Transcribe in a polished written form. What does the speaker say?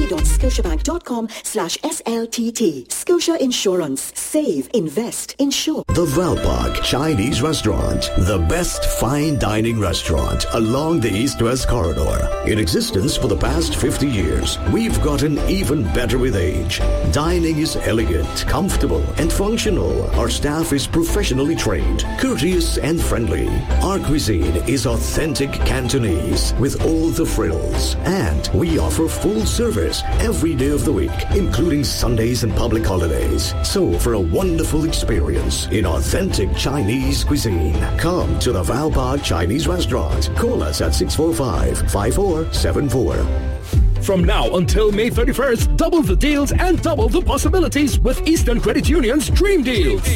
www.scotiabank.com/SLTT. Scotia Insurance. Save, invest, insure. The Valpark Chinese Restaurant, the best fine dining restaurant along the East-West Corridor. In existence for the past 50 years, we've gotten even better with age. Dining is elegant, comfortable, and functional. Our staff is professionally trained, courteous, and friendly. Our cuisine is authentic Cantonese with all the frills. And we offer full service every day of the week, including Sundays and public holidays. So for a wonderful experience in authentic Chinese cuisine, come to the Valpark Chinese Restaurant. Call us at 645-5474. From now until May 31st, double the deals and double the possibilities with Eastern Credit Union's Dream Deals.